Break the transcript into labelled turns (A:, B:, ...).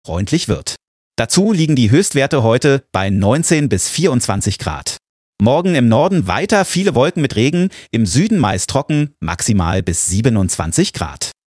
A: freundlich wird. Dazu liegen die Höchstwerte heute bei 19 bis 24 Grad. Morgen im Norden weiter viele Wolken mit Regen, im Süden meist trocken, maximal bis 27 Grad.